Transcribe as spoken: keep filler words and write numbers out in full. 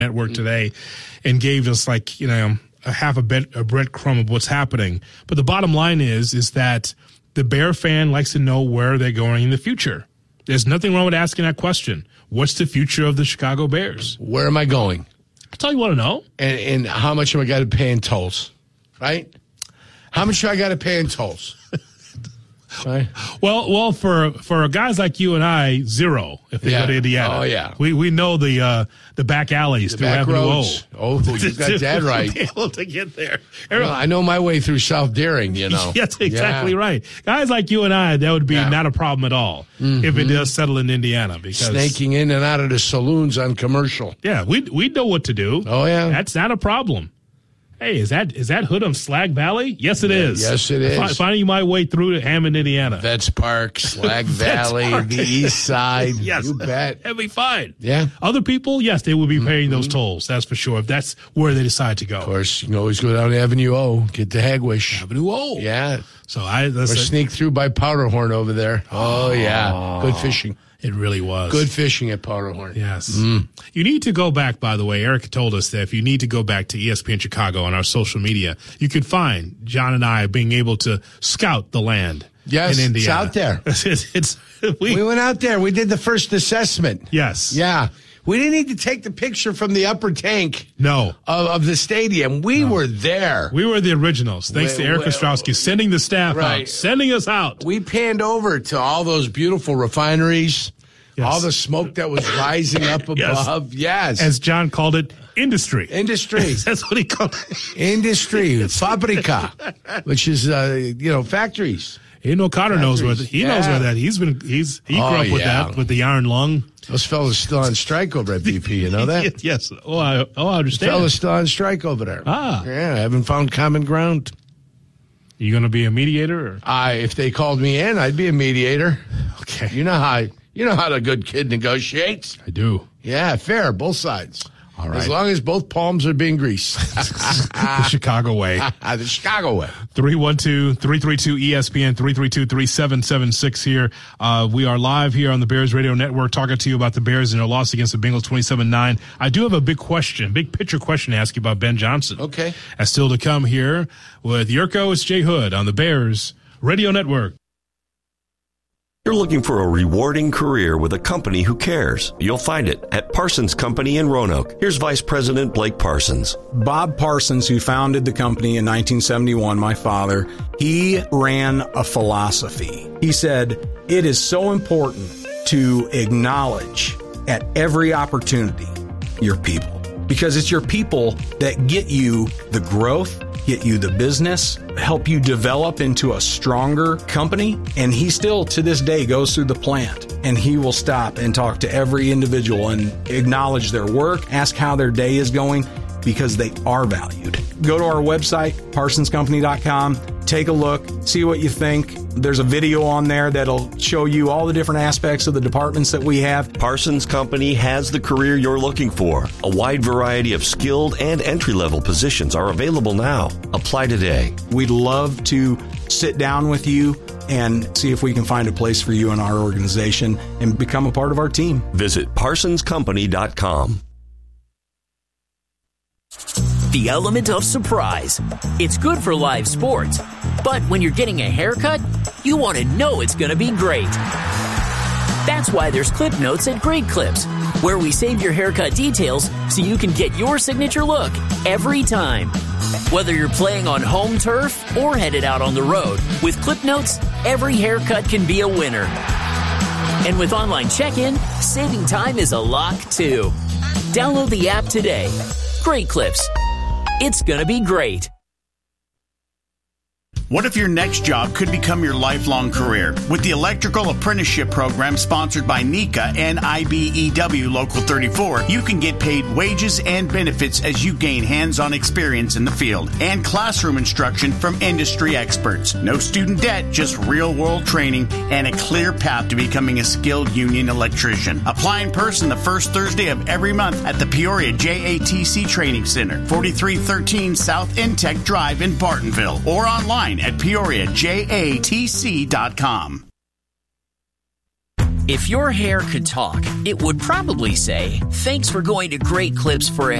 Network today and gave us like, you know, a half a bit a breadcrumb of what's happening. But the bottom line is, is that the Bear fan likes to know where they're going in the future. There's nothing wrong with asking that question. What's the future of the Chicago Bears? Where am I going? That's all you want to know. And, and how much am I got to pay in tolls? Right? How much do I got to pay in tolls? Right. Well, well, for for guys like you and I, zero if they Yeah. go to Indiana. Oh, yeah. we we know the uh, the back alleys The through back Avenue O. roads. Oh, you got that right. To be able to get there. Well, I know my way through South Deering, you know. That's exactly Yeah. right. Guys like you and I, that would be Yeah. not a problem at all Mm-hmm. if it does settle in Indiana. Because Snaking in and out of the saloons on Commercial. yeah, we we know what to do. Oh, yeah. That's not a problem. Hey, is that is that Hood of Slag Valley? Yes, it is. yes, it is. Fi- Finding my way through to Hammond, Indiana. Vets Park, Slag Valley, Park. the East Side. Yes, You bet. that'd be fine. Yeah. Other people, yes, they would be paying those tolls. That's for sure. If that's where they decide to go. Of course, you can always go down Avenue O, get to Hagwish. Avenue O. Yeah. So I. Or That's a, sneak through by Powderhorn over there. Oh, yeah. Good fishing. it really was Good fishing at Powderhorn. Yes. You need to go back, by the way. Eric told us that if you need to go back to E S P N Chicago on our social media, you could find John and I being able to scout the land Yes, in Indiana. it's out there. it's, it's we, We went out there. We did the first assessment. yes. Yeah. We didn't need to take the picture from the upper tank No. of, of the stadium. We were there. We were the originals. Thanks We- to Eric we- Ostrowski sending the staff Right. out, sending us out. We panned over to all those beautiful refineries, Yes. all the smoke that was rising up Yes. above. Yes. As John called it, industry. Industry. That's what he called it. Industry. Fabrica, which is, uh, you know, factories. You know, Connor knows where the, he knows Yeah. where that. He's been. He's he grew Oh, up with yeah. that with the iron lung. Those fellas still on strike over at B P. You know that? Yes. Oh, I, oh, I understand. Fellas still on strike over there. Ah. Yeah, I haven't found common ground. You going to be a mediator? Or? I, if they called me in, I'd be a mediator. Okay. You know how you know how the good kid negotiates. I do. Yeah, fair, both sides. All right. As long as both palms are being greased. The Chicago way. The Chicago way. three one two, three three two, E S P N, three three two, three seven seven six here. Uh, we are live here on the Bears Radio Network talking to you about the Bears and their loss against the Bengals twenty-seven nine. I do have a big question, big picture question to ask you about Ben Johnson. Okay. That's still to come here with Yurko. It's Jay Hood on the Bears Radio Network. You're looking for a rewarding career with a company who cares. You'll find it at Parsons Company in Roanoke. Here's Vice President Blake Parsons. Bob Parsons, who founded the company in nineteen seventy-one, my father, he ran a philosophy. He said, it is so important to acknowledge at every opportunity your people, because it's your people that get you the growth, get you the business, help you develop into a stronger company. And he still, to this day, goes through the plant and he will stop and talk to every individual and acknowledge their work, ask how their day is going, because they are valued. Go to our website, parsons company dot com, take a look, see what you think. There's a video on there that'll show you all the different aspects of the departments that we have. Parsons Company has the career you're looking for. A wide variety of skilled and entry-level positions are available now. Apply today. We'd love to sit down with you and see if we can find a place for you in our organization and become a part of our team. Visit parsons company dot com. The element of surprise. It's good for live sports, but when you're getting a haircut, you want to know it's going to be great. That's why there's Clip Notes at Great Clips, where we save your haircut details so you can get your signature look every time. Whether you're playing on home turf or headed out on the road, with Clip Notes, every haircut can be a winner. And with online check-in, saving time is a lock too. Download the app today. Great Clips. It's gonna be great. What if your next job could become your lifelong career? With the Electrical Apprenticeship Program sponsored by NECA and I B E W Local thirty-four, you can get paid wages and benefits as you gain hands-on experience in the field and classroom instruction from industry experts. No student debt, just real-world training and a clear path to becoming a skilled union electrician. Apply in person the first Thursday of every month at the Peoria J A T C Training Center, forty-three thirteen South Intech Drive in Bartonville, or online at peoria jatc dot com. If your hair could talk, it would probably say, "Thanks for going to Great Clips for a